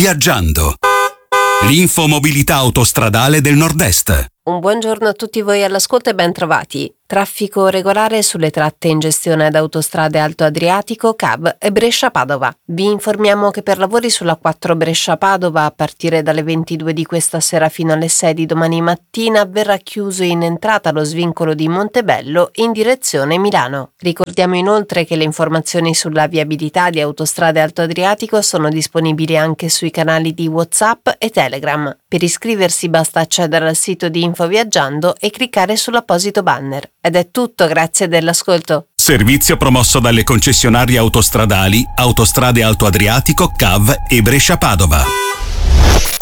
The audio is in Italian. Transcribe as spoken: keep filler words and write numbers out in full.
Viaggiando. L'infomobilità autostradale del Nord-Est. Un buongiorno a tutti voi all'ascolto e ben trovati. Traffico regolare sulle tratte in gestione ad Autostrade Alto Adriatico, C A V e Brescia-Padova. Vi informiamo che per lavori sulla quattro Brescia-Padova a partire dalle ventidue di questa sera fino alle sei di domani mattina verrà chiuso in entrata lo svincolo di Montebello in direzione Milano. Ricordiamo inoltre che le informazioni sulla viabilità di Autostrade Alto Adriatico sono disponibili anche sui canali di WhatsApp e Telegram. Per iscriversi basta accedere al sito di Infoviaggiando e cliccare sull'apposito banner. Ed è tutto, grazie dell'ascolto. Servizio promosso dalle concessionarie autostradali Autostrade Alto Adriatico, C A V e Brescia-Padova.